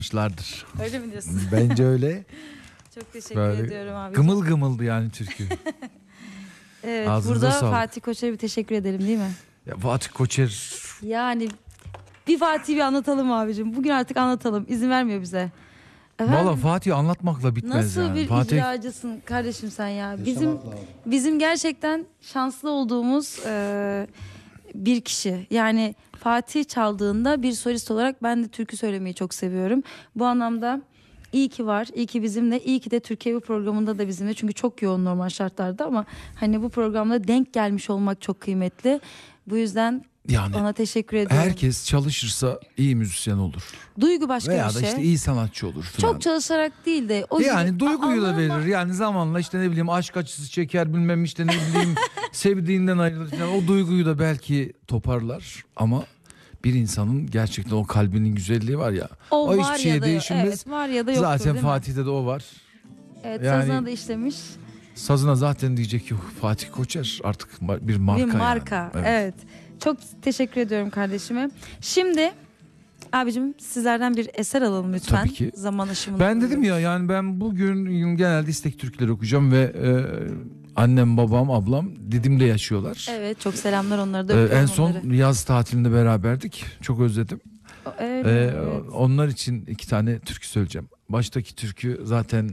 yapmışlardır. Öyle mi diyorsun? Bence öyle. Çok teşekkür Böyle ediyorum abi. gımıl gımıldı yani türkü. Evet, Ağzınıza burada sağlık. Fatih Koçer'e bir teşekkür edelim değil mi? Ya Fatih Koçer Yani bir Fatih'i bir anlatalım abicim. Bugün artık anlatalım. İzin vermiyor bize. valla Fatih'i anlatmakla bitmez nasıl yani. bir Fatih icracısın kardeşim sen ya. Bizim gerçekten şanslı olduğumuz bir kişi. Yani Fatih çaldığında bir solist olarak ben de türkü söylemeyi çok seviyorum. Bu anlamda iyi ki var, iyi ki bizimle, iyi ki de Türkiye bu programında da bizimle. Çünkü çok yoğun normal şartlarda ama hani bu programda denk gelmiş olmak çok kıymetli. Bu yüzden yani ona teşekkür ediyorum. herkes çalışırsa iyi müzisyen olur. Duygu başka Veya bir da şey. işte iyi sanatçı olur falan. Çok çalışarak değil de o Yani gibi- duyguyu da Allah'ıma- verir. Yani zamanla işte ne bileyim aşk acısı çeker bilmem işte ne bileyim sevdiğinden ayrılır falan. O duyguyu da belki toparlar ama bir insanın gerçekten o kalbinin güzelliği var ya. O var hiçbir şeye ya da değişmez. evet, var ya da yoktur, Zaten değil mi? Fatih'te de o var. Evet, Yani- sazına da işlemiş. Sazına zaten diyecek ki Fatih Koçer artık bir marka. Bir marka. Yani. Evet. Çok teşekkür ediyorum kardeşime. Şimdi abicim sizlerden bir eser alalım lütfen. Tabii ki. Zaman aşımında. Ben dedim ya yani ben bugün genelde istek türküleri okuyacağım ve annem, babam, ablam Didim'de yaşıyorlar. Evet, çok selamlar onlara da En öpüyorum son onları. yaz tatilinde beraberdik. Çok özledim. Evet, evet. Onlar için 2 tane türkü söyleyeceğim. Baştaki türkü zaten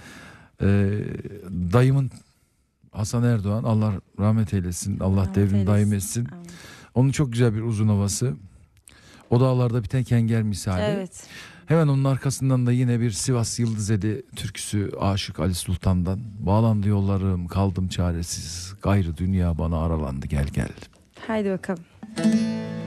dayımın Hasan Erdoğan, Allah rahmet eylesin, Allah Rahmet devrini eylesin. daim etsin. Amin. Onun çok güzel bir uzun havası. O dağlarda biten kenger misali. Evet. Hemen onun arkasından da yine bir Sivas Yıldızeli türküsü Aşık Ali Sultan'dan. Bağlandı yollarım, kaldım çaresiz. Gayrı dünya bana aralandı, gel gel. Haydi bakalım.